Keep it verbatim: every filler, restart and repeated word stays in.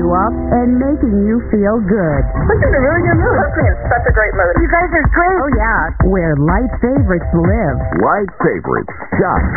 you up and making you feel good. Puts me in a really good mood. Puts me in such a great mood. You guys are great. Oh, yeah. Where light favorites live. Light favorites. Shop